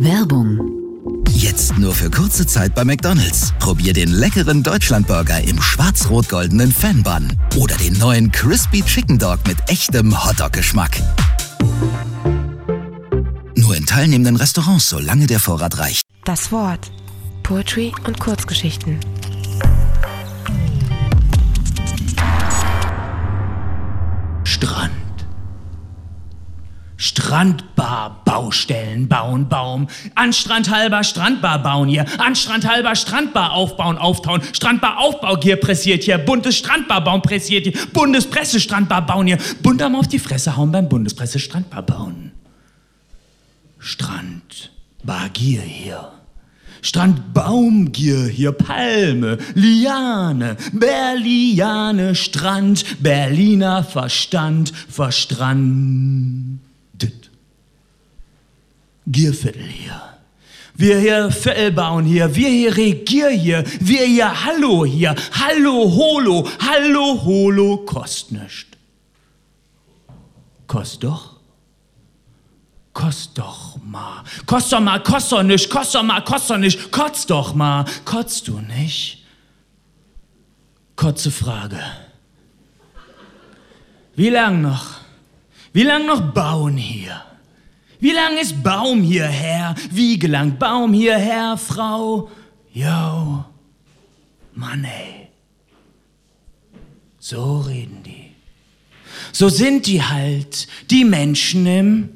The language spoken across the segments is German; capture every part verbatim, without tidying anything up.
Werbung. Jetzt nur für kurze Zeit bei McDonald's. Probier den leckeren Deutschlandburger im schwarz-rot-goldenen Fan-Bun oder den neuen Crispy Chicken Dog mit echtem Hotdog-Geschmack. Nur in teilnehmenden Restaurants, solange der Vorrat reicht. Das Wort. Poetry und Kurzgeschichten. Strand. Strandbar, Baustellen bauen, Baum. An Strand halber Strandbar bauen hier. An Strand halber Strandbar aufbauen, auftauen. Strandbar Aufbaugier pressiert hier. Buntes Strandbar bauen pressiert hier. Bundespresse Strandbar bauen hier. Bundarm auf die Fresse hauen beim Bundespresse Strandbar bauen. Strandbar Gier hier. Strandbaumgier hier, Palme, Liane, Berliane, Strand, Berliner Verstand, verstrandet. Gierviertel hier. Wir hier Viertel bauen hier, wir hier Regier hier, wir hier Hallo hier, Hallo Holo, Hallo Holo, kost nischt. Kost doch. Kost doch mal, kost doch mal, kost doch nicht, kost doch mal, kost doch nicht, kotz doch mal, kotzt du nicht? Kurze Frage. Wie lang noch? Wie lang noch bauen hier? Wie lang ist Baum hierher? Wie gelangt Baum hierher, Frau? Yo, Mann ey. So reden die. So sind die halt, die Menschen im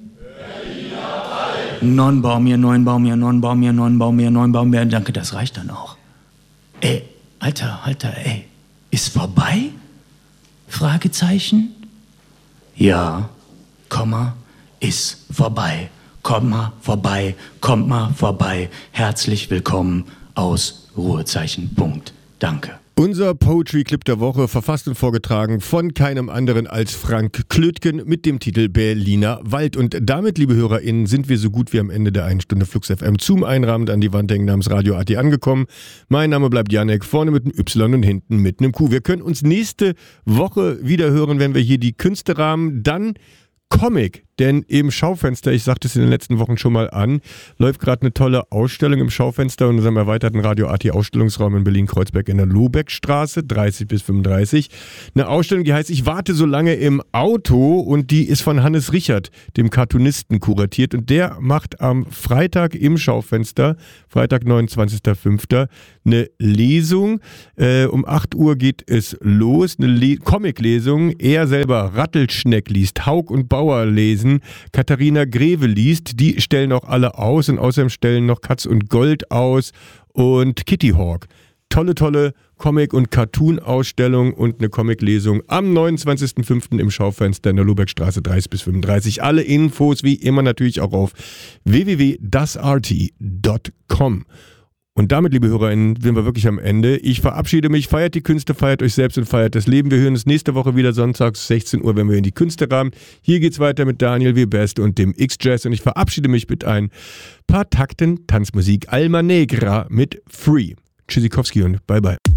Non Baum hier, neun Baum hier, neun Baum hier, neun Baum hier, neun Baum hier. Danke, das reicht dann auch. Ey, Alter, Alter, ey. Ist vorbei? Fragezeichen? Ja, Komma, ist vorbei. Komma, vorbei, kommt mal vorbei. Herzlich willkommen aus Ruhezeichen, Punkt. Danke. Unser Poetry-Clip der Woche, verfasst und vorgetragen von keinem anderen als Frank Klötgen mit dem Titel Berliner Wald. Und damit, liebe HörerInnen, sind wir so gut wie am Ende der einen Stunde Flux F M zum Einrahmend an die Wand hängen namens Radio A T angekommen. Mein Name bleibt Janek, vorne mit einem Y und hinten mit einem Q. Wir können uns nächste Woche wieder hören, wenn wir hier die Künste rahmen. Dann Comic, denn im Schaufenster, ich sagte es in den letzten Wochen schon mal an, läuft gerade eine tolle Ausstellung im Schaufenster in unserem erweiterten Radio A T Ausstellungsraum in Berlin-Kreuzberg in der Lobeckstraße, dreißig bis fünfunddreißig. Eine Ausstellung, die heißt Ich warte so lange im Auto, und die ist von Hannes Richard, dem Cartoonisten, kuratiert, und der macht am Freitag im Schaufenster, Freitag neunundzwanzigster fünfter eine Lesung. Äh, um acht Uhr geht es los, eine Le- Comic-Lesung. Er selber Rattelschneck liest, Haug und Bauer lesen, Katharina Greve liest, die stellen auch alle aus, und außerdem stellen noch Katz und Gold aus und Kitty Hawk. Tolle, tolle Comic- und Cartoon-Ausstellung und eine Comic-Lesung am neunundzwanzigster fünfter im Schaufenster in der Lobeckstraße dreißig bis fünfunddreißig. Alle Infos wie immer natürlich auch auf w w w punkt das r t punkt com. Und damit, liebe HörerInnen, sind wir wirklich am Ende. Ich verabschiede mich. Feiert die Künste, feiert euch selbst und feiert das Leben. Wir hören uns nächste Woche wieder sonntags sechzehn Uhr, wenn wir in die Künste rahmen. Hier geht's weiter mit Daniel W. Best und dem X-Jazz. Und ich verabschiede mich mit ein paar Takten Tanzmusik Alma Negra mit Free. Tschüssikowski und bye bye.